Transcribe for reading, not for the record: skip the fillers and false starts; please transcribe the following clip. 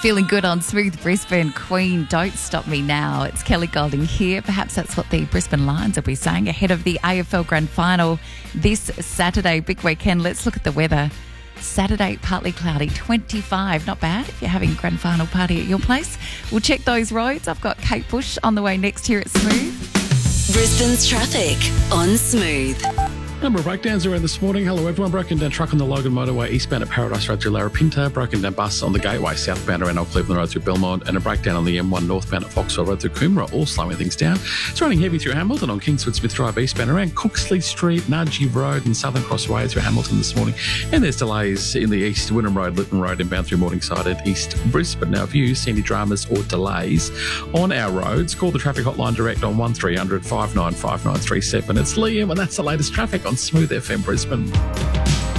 Feeling good on Smooth Brisbane. Queen, Don't Stop Me Now. It's Kelly Golding here. Perhaps that's what the Brisbane Lions will be saying ahead of the AFL Grand Final this Saturday. Big weekend. Let's look at the weather. Saturday, partly cloudy, 25. Not bad if you're having a grand final party at your place. We'll check those roads. I've got Kate Bush on the way next here at Smooth. Brisbane's traffic on Smooth. Number of breakdowns around this morning. Hello everyone. Broken down truck on the Logan Motorway eastbound at Paradise Road through Larapinta. Broken down bus on the Gateway southbound around Old Cleveland Road through Belmont. And a breakdown on the M1 northbound at Foxville Road through Coomera. All slowing things down. It's running heavy through Hamilton on Kingswood Smith Drive eastbound around Cooksley Street, Nudgee Road and Southern Crossway through Hamilton this morning. And there's delays in the east, Wynnum Road, Lytton Road inbound through Morningside and East Brisbane. Now if you see any dramas or delays on our roads, call the traffic hotline direct on 1300 595937. It's Liam and that's the latest traffic on Smooth FM Brisbane.